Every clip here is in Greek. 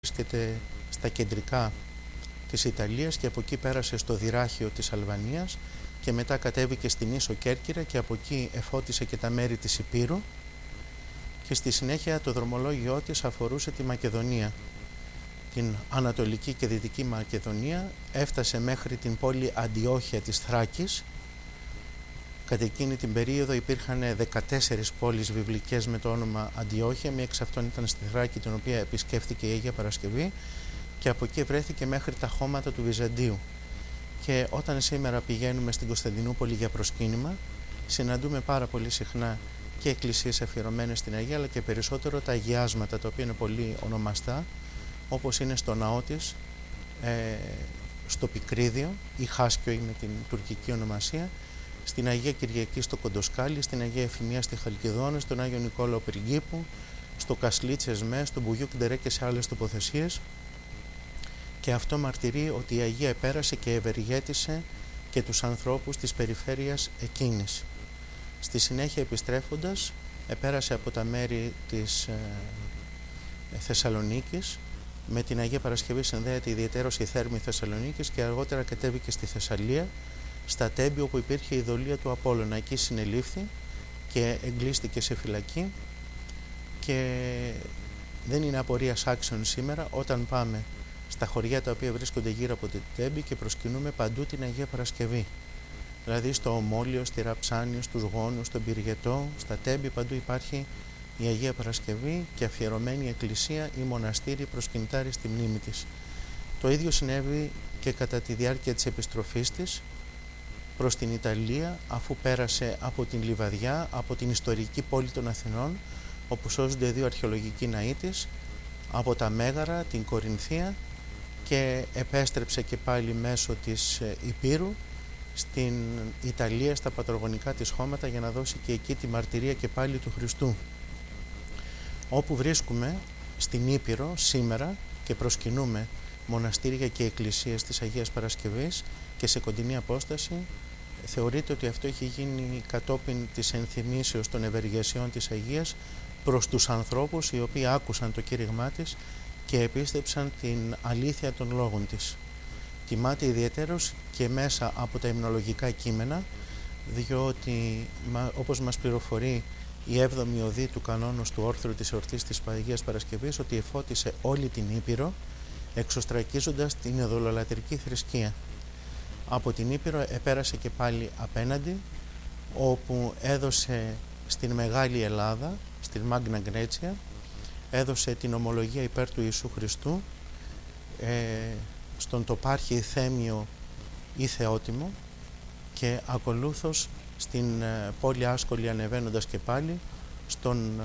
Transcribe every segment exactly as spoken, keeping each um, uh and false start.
βρίσκεται στα κεντρικά της Ιταλίας και από εκεί πέρασε στο Δυράχιο της Αλβανίας και μετά κατέβηκε στην Ίσο Κέρκυρα και από εκεί εφώτισε και τα μέρη της Υπήρου και στη συνέχεια το δρομολόγιό της αφορούσε τη Μακεδονία, την Ανατολική και Δυτική Μακεδονία, έφτασε μέχρι την πόλη Αντιόχεια της Θράκης. Κατά εκείνη την περίοδο υπήρχαν δεκατέσσερις πόλεις βιβλικές με το όνομα Αντιόχεια, μία εξ αυτών ήταν στη Θράκη, την οποία επισκέφθηκε η Αγία Παρασκευή, και από εκεί βρέθηκε μέχρι τα χώματα του Βυζαντίου. Και όταν σήμερα πηγαίνουμε στην Κωνσταντινούπολη για προσκύνημα, συναντούμε πάρα πολύ συχνά και εκκλησίες αφιερωμένες στην Αγία, αλλά και περισσότερο τα αγιάσματα, τα οποία είναι πολύ ονομαστά, όπως είναι στο ναό της, ε, στο Πικρίδιο ή Χάσκιο με την τουρκική ονομασία, στην Αγία Κυριακή στο Κοντοσκάλι, στην Αγία Εφημία στη Χαλκιδόνα, στον Άγιο Νικόλαο Πριγκίπου, στο Κασλίτσες Με, στο Μπουγιούκ Ντερέ και σε άλλες τοποθεσίες. Και αυτό μαρτυρεί ότι η Αγία επέρασε και ευεργέτησε και τους ανθρώπους της περιφέρειας εκείνης. Στη συνέχεια, επιστρέφοντας, επέρασε από τα μέρη της ε, Θεσσαλονίκης. Με την Αγία Παρασκευή συνδέεται ιδιαιτέρως η Θέρμη Θεσσαλονίκης και αργότερα κατέβηκε στη Θεσσαλία, στα Τέμπη, όπου υπήρχε η ειδωλία του Απόλλωνα. Εκεί συνελήφθη και εγκλείστηκε σε φυλακή και δεν είναι απορίας άξιον σήμερα όταν πάμε στα χωριά τα οποία βρίσκονται γύρω από την Τέμπη και προσκυνούμε παντού την Αγία Παρασκευή. Δηλαδή στο Ομόλιο, στη Ραψάνιο, στους Γόνους, στον Πυργετό, στα Τέμπη, παντού υπάρχει η Αγία Παρασκευή και αφιερωμένη εκκλησία ή μοναστήρι προσκυνητάρι στη μνήμη της. Το ίδιο συνέβη και κατά τη διάρκεια της επιστροφής της προς την Ιταλία, αφού πέρασε από την Λιβαδιά, από την ιστορική πόλη των Αθηνών, όπου σώζονται δύο αρχαιολογικοί ναοί της, από τα Μέγαρα, την Κορινθία, και επέστρεψε και πάλι μέσω της Υπήρου στην Ιταλία, στα πατρογονικά της χώματα, για να δώσει και εκεί τη μαρτυρία και πάλι του Χριστού. Όπου βρίσκουμε στην Ήπειρο σήμερα και προσκυνούμε μοναστήρια και εκκλησίες της Αγίας Παρασκευής και σε κοντινή απόσταση, θεωρείται ότι αυτό έχει γίνει κατόπιν της ενθυμήσεως των ευεργεσιών της Αγίας προς τους ανθρώπους οι οποίοι άκουσαν το κήρυγμά της και επίστεψαν την αλήθεια των λόγων της. Τιμάται ιδιαιτέρως και μέσα από τα υμνολογικά κείμενα, διότι όπως μας πληροφορεί η έβδομη οδή του κανόνος του όρθρου της εορτής της Αγίας Παρασκευής, ότι εφώτισε όλη την Ήπειρο, εξωστρακίζοντας την ειδωλολατρική θρησκεία. Από την Ήπειρο επέρασε και πάλι απέναντι, όπου έδωσε στην Μεγάλη Ελλάδα, στην Μάγνα Γκρέτσια, έδωσε την ομολογία υπέρ του Ιησού Χριστού, ε, στον τοπάρχη Θέμιο ή Θεότιμο, και ακολούθως στην ε, πόλη Άσκολη, ανεβαίνοντας και πάλι στον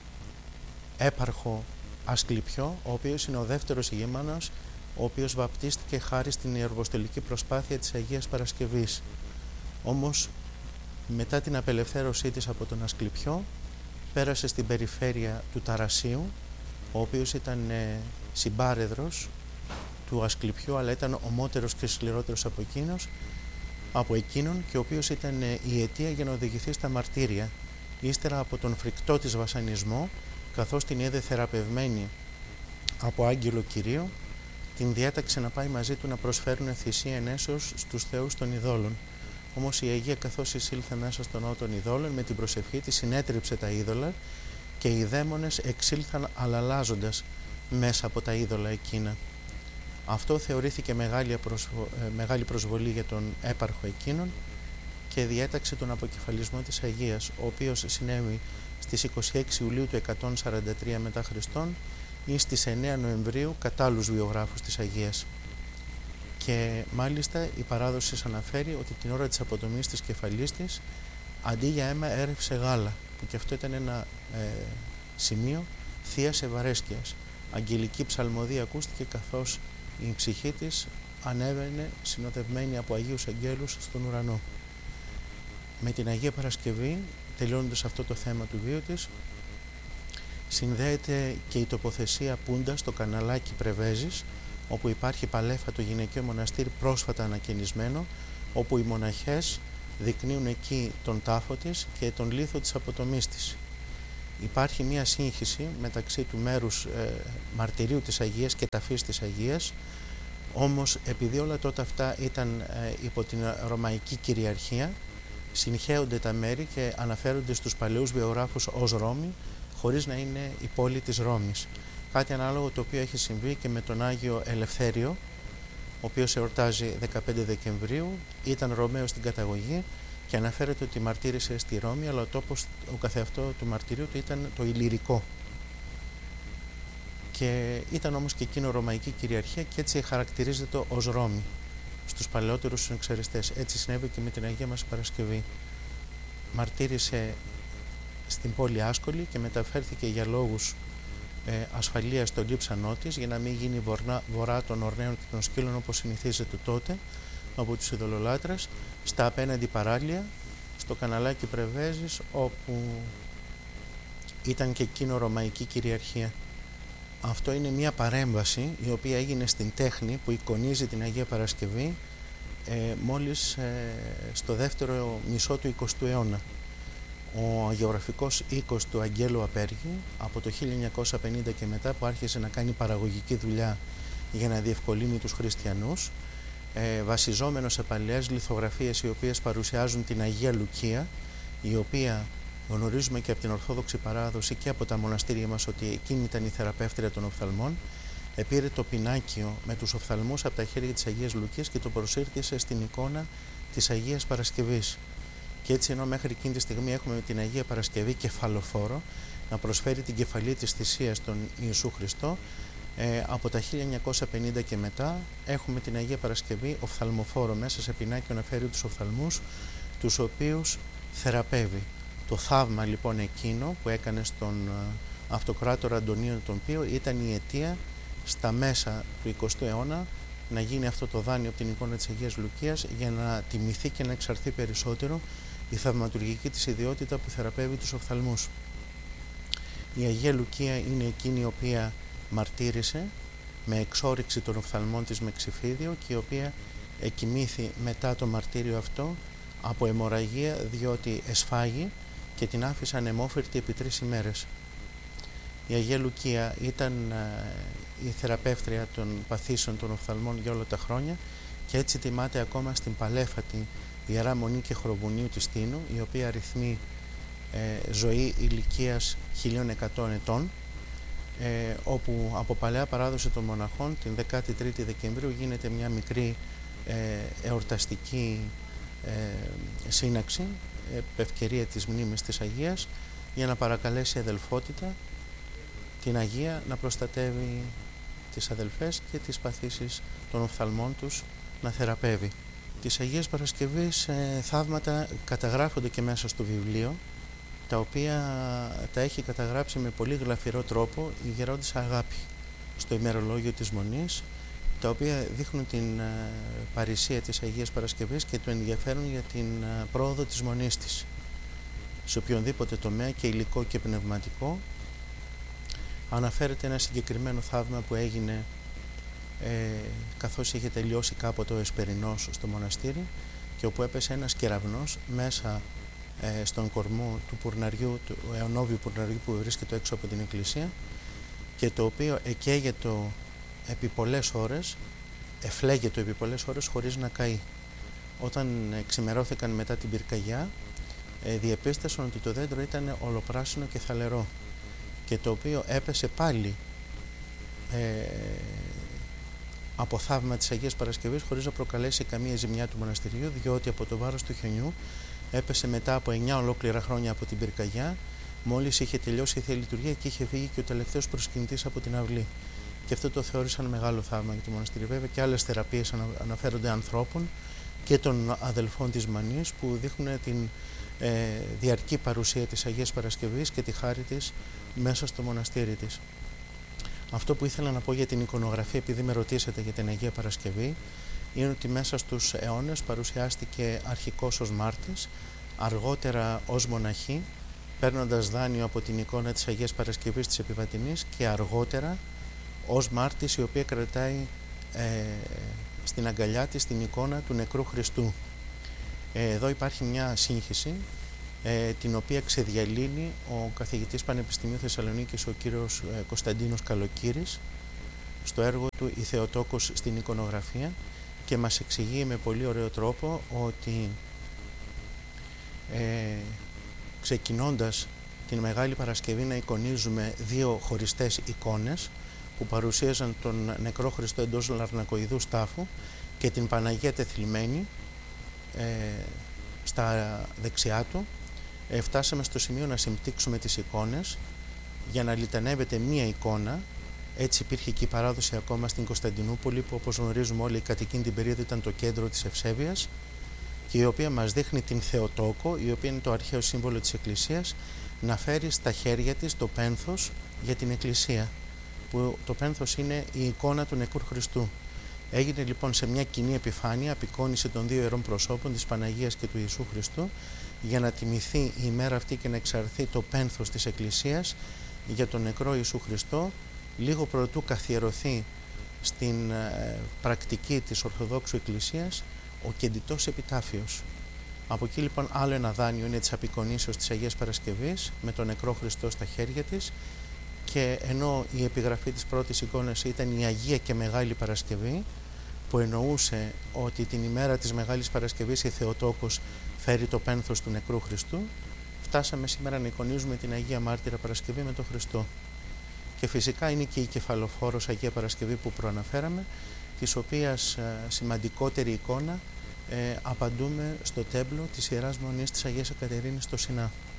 έπαρχο Ασκληπιό, ο οποίος είναι ο δεύτερος ηγεμόνας, ο οποίος βαπτίστηκε χάρη στην ιεροποστολική προσπάθεια της Αγίας Παρασκευής. Όμως μετά την απελευθέρωσή της από τον Ασκληπιό, πέρασε στην περιφέρεια του Ταρασίου, ο οποίος ήταν ε, συμπάρεδρος του Ασκληπιού, αλλά ήταν ομότερος και σκληρότερος από, εκείνος, από εκείνον, και ο οποίος ήταν ε, η αιτία για να οδηγηθεί στα μαρτύρια, ύστερα από τον φρικτό της βασανισμό, καθώς την είδε θεραπευμένη από άγγελο Κυρίο, την διέταξε να πάει μαζί του να προσφέρουν θυσία ενέσεως στους θεούς των ειδόλων. Όμως η Αγία, καθώς εισήλθε μέσα στον ναό των ειδόλων, με την προσευχή της συνέτριψε τα είδωλα και οι δαίμονες εξήλθαν αλλαλάζοντας μέσα από τα είδωλα εκείνα. Αυτό θεωρήθηκε μεγάλη, προσβο... μεγάλη προσβολή για τον έπαρχο εκείνον και διέταξε τον αποκεφαλισμό της Αγίας, ο οποίος συνέβη στις είκοσι έξι Ιουλίου του εκατόν σαράντα τρία μετά Χριστόν ή στις εννέα Νοεμβρίου κατά άλλους βιογράφους της Αγίας. Και μάλιστα η παράδοση αναφέρει ότι την ώρα της αποτομής της κεφαλής της, αντί για αίμα έρευσε γάλα, που και αυτό ήταν ένα ε, σημείο θείας ευαρέσκειας. Αγγελική ψαλμοδία ακούστηκε καθώς η ψυχή της ανέβαινε συνοδευμένη από Αγίους Αγγέλους στον ουρανό. Με την Αγία Παρασκευή, τελειώνοντας αυτό το θέμα του βίου της, συνδέεται και η τοποθεσία Πούντα στο καναλάκι Πρεβέζης, όπου υπάρχει παλέφατο γυναικείο μοναστήρι πρόσφατα ανακαινισμένο, όπου οι μοναχές δεικνύουν εκεί τον τάφο της και τον λίθο της αποτομής της. υπάρχει μία σύγχυση μεταξύ του μέρους ε, μαρτυρίου της Αγίας και ταφής της Αγίας, όμως επειδή όλα τότε αυτά ήταν ε, υπό την Ρωμαϊκή κυριαρχία, συγχέονται τα μέρη και αναφέρονται στους παλαιούς βιογράφους ως Ρώμη, χωρίς να είναι η πόλη της Ρώμης. Κάτι ανάλογο το οποίο έχει συμβεί και με τον Άγιο Ελευθέριο, ο οποίος εορτάζει δεκαπέντε Δεκεμβρίου, ήταν Ρωμαίος στην καταγωγή και αναφέρεται ότι μαρτύρησε στη Ρώμη, αλλά ο τόπος ο καθεαυτό του μαρτυρίου του ήταν το Ηλυρικό. Και ήταν όμως και εκείνο Ρωμαϊκή κυριαρχία και έτσι χαρακτηρίζεται ως Ρώμη στους παλαιότερους συνεξαριστές. Έτσι συνέβη και με την Αγία μας Παρασκευή. Μαρτύρησε στην πόλη Άσκολη και μεταφέρθηκε για λόγους ε, ασφαλείας στο λείψανό της, για να μην γίνει βορνά, βορρά των ορναίων και των σκύλων όπως συνηθίζεται τότε από τους ειδωλολάτρες, στα απέναντι παράλια, στο καναλάκι Πρεβέζης, όπου ήταν και εκείνο Ρωμαϊκή κυριαρχία. Αυτό είναι μια παρέμβαση η οποία έγινε στην τέχνη που εικονίζει την Αγία Παρασκευή ε, μόλις ε, στο δεύτερο μισό του εικοστού αιώνα. Ο αγιογραφικός οίκος του Αγγέλου Απέργη από το χίλια εννιακόσια πενήντα και μετά, που άρχισε να κάνει παραγωγική δουλειά για να διευκολύνει τους χριστιανούς, ε, βασιζόμενο σε παλαιές λιθογραφίες οι οποίες παρουσιάζουν την Αγία Λουκία, η οποία γνωρίζουμε και από την Ορθόδοξη παράδοση και από τα μοναστήρια μας ότι εκείνη ήταν η θεραπεύτρια των οφθαλμών, επήρε το πινάκιο με τους οφθαλμούς από τα χέρια της Αγίας Λουκίας και το προσήρτησε στην εικόνα της Αγίας Παρασκευής. Και έτσι, ενώ μέχρι εκείνη τη στιγμή έχουμε την Αγία Παρασκευή κεφαλοφόρο να προσφέρει την κεφαλή της θυσίας στον Ιησού Χριστό, ε, από τα χίλια εννιακόσια πενήντα και μετά έχουμε την Αγία Παρασκευή οφθαλμοφόρο, μέσα σε πινάκιο να φέρει τους οφθαλμούς, τους οποίους θεραπεύει. Το θαύμα λοιπόν εκείνο που έκανε στον αυτοκράτορα Αντωνίο τον Πίο ήταν η αιτία στα μέσα του εικοστού αιώνα να γίνει αυτό το δάνειο από την εικόνα της Αγίας Λουκίας, για να τιμηθεί και να εξαρθεί περισσότερο η θαυματουργική της ιδιότητα που θεραπεύει τους οφθαλμούς. Η Αγία Λουκία είναι εκείνη η οποία μαρτύρησε με εξόρυξη των οφθαλμών της με ξυφίδιο και η οποία εκοιμήθη μετά το μαρτύριο αυτό από αιμορραγία, διότι εσφάγη και την άφησαν αιμόφυρτη επί τρεις ημέρες. Η Αγία Λουκία ήταν η θεραπεύτρια των παθήσεων των οφθαλμών για όλα τα χρόνια και έτσι τιμάται ακόμα στην παλέφατη Ιερά Μονή και Χροβουνίου της Τίνου, η οποία αριθμεί ε, ζωή ηλικίας χίλια εκατό ετών, ε, όπου από παλαιά παράδοση των μοναχών την δεκατρείς Δεκεμβρίου γίνεται μια μικρή ε, εορταστική ε, σύναξη επ' ευκαιρία της μνήμης της Αγίας, για να παρακαλέσει αδελφότητα την Αγία να προστατεύει τις αδελφές και τις παθήσεις των οφθαλμών τους να θεραπεύει. Της Αγίας Παρασκευής ε, θαύματα καταγράφονται και μέσα στο βιβλίο, τα οποία τα έχει καταγράψει με πολύ γλαφυρό τρόπο η Γερόντισσα Αγάπη στο ημερολόγιο της Μονής, τα οποία δείχνουν την ε, παρησία της Αγίας Παρασκευής και το ενδιαφέρον για την ε, πρόοδο της Μονής της σε οποιονδήποτε τομέα και υλικό και πνευματικό. Αναφέρεται ένα συγκεκριμένο θαύμα που έγινε ε, καθώς είχε τελειώσει κάποτε ο Εσπερινός στο μοναστήρι και όπου έπεσε ένας κεραυνός μέσα ε, στον κορμό του πουρναριού, του αιωνόβιου πουρναριού που βρίσκεται έξω από την εκκλησία, και το οποίο εκαίγεται επί πολλές ώρες, εφλέγεται επί πολλές ώρες χωρίς να καεί. Όταν ξημερώθηκαν μετά την πυρκαγιά, ε, διεπίστασαν ότι το δέντρο ήταν ολοπράσινο και θαλερό, και το οποίο έπεσε πάλι ε, από θαύμα της Αγίας Παρασκευής χωρίς να προκαλέσει καμία ζημιά του μοναστηριού, διότι από το βάρος του χιονιού έπεσε μετά από εννιά ολόκληρα χρόνια από την πυρκαγιά, μόλις είχε τελειώσει η Θεία Λειτουργία και είχε φύγει και ο τελευταίος προσκυνητής από την αυλή. Και αυτό το θεώρησαν μεγάλο θαύμα για το μοναστήρι. Βέβαια και άλλες θεραπείες αναφέρονται ανθρώπων και των αδελφών της Μανής, που δείχνουν την ε, διαρκή παρουσία της Αγίας Παρασκευής και τη χάρη της μέσα στο μοναστήρι της. Αυτό που ήθελα να πω για την εικονογραφία, επειδή με ρωτήσατε για την Αγία Παρασκευή, είναι ότι μέσα στους αιώνες παρουσιάστηκε αρχικώς ως μάρτης, αργότερα ως μοναχή, παίρνοντας δάνειο από την εικόνα της Αγίας Παρασκευής της Επιβατινής, και αργότερα ως μάρτης, η οποία κρατάει ε, στην αγκαλιά της την εικόνα του νεκρού Χριστού. Ε, εδώ υπάρχει μια σύγχυση, ε, την οποία ξεδιαλύνει ο καθηγητής Πανεπιστημίου Θεσσαλονίκης, ο κύριος ε, Κωνσταντίνος Καλοκύρης, στο έργο του «Η Θεοτόκος στην εικονογραφία», και μας εξηγεί με πολύ ωραίο τρόπο ότι ε, ξεκινώντας την Μεγάλη Παρασκευή να εικονίζουμε δύο χωριστές εικόνες που παρουσίαζαν τον νεκρό Χριστό εντός λαρνακοειδούς τάφου και την Παναγία τεθλιμμένη ε, στα δεξιά του, ε, φτάσαμε στο σημείο να συμπτύξουμε τις εικόνες για να λιτανεύεται μία εικόνα. Έτσι υπήρχε και η παράδοση ακόμα στην Κωνσταντινούπολη, που όπως γνωρίζουμε όλοι κατ' εκείνη την περίοδο ήταν το κέντρο της Ευσέβειας, και η οποία μας δείχνει την Θεοτόκο, η οποία είναι το αρχαίο σύμβολο της Εκκλησίας, να φέρει στα χέρια της το πένθος για την Εκκλησία, που το πένθος είναι η εικόνα του νεκρού Χριστού. Έγινε λοιπόν σε μια κοινή επιφάνεια απεικόνιση των δύο ιερών προσώπων, της Παναγίας και του Ιησού Χριστού, για να τιμηθεί η ημέρα αυτή και να εξαρθεί το πένθος της Εκκλησίας για τον νεκρό Ιησού Χριστό, λίγο προτού καθιερωθεί στην ε, πρακτική της Ορθοδόξου Εκκλησίας ο κεντητός επιτάφιος. Από εκεί λοιπόν άλλο ένα δάνειο είναι της απεικονίσεως της Αγίας Παρασκευής με τον νεκρό Χριστό στα χέρια της, και ενώ η επιγραφή της πρώτης εικόνας ήταν η Αγία και Μεγάλη Παρασκευή, που εννοούσε ότι την ημέρα της Μεγάλης Παρασκευής η Θεοτόκος φέρει το πένθος του νεκρού Χριστού, φτάσαμε σήμερα να εικονίζουμε την Αγία Μάρτυρα Παρασκευή με τον Χριστό. Και φυσικά είναι και η κεφαλοφόρος Αγία Παρασκευή που προαναφέραμε, της οποίας ε, σημαντικότερη εικόνα ε, απαντούμε στο τέμπλο της Ιεράς Μονής της Αγίας Εκατερίνης στο Σινά.